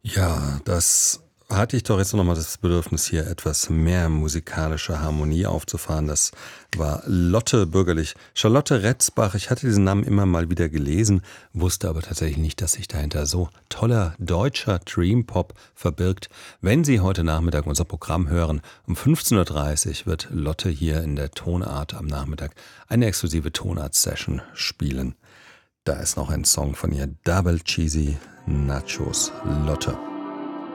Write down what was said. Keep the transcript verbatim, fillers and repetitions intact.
Ja, das hatte ich doch jetzt noch mal das Bedürfnis, hier etwas mehr musikalische Harmonie aufzufahren. Das war Lotte, bürgerlich Charlotte Retzbach. Ich hatte diesen Namen immer mal wieder gelesen, wusste aber tatsächlich nicht, dass sich dahinter so toller deutscher Dreampop verbirgt. Wenn Sie heute Nachmittag unser Programm hören, um fünfzehn Uhr dreißig wird Lotte hier in der Tonart am Nachmittag eine exklusive Tonart-Session spielen. Da ist noch ein Song von ihr, Double Cheesy Nachos, Lotte.